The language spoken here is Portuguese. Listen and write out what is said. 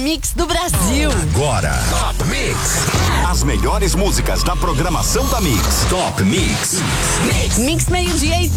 Mix do Brasil. Agora, Top Mix. As melhores músicas da programação da Mix. Top Mix. Mix meio-dia e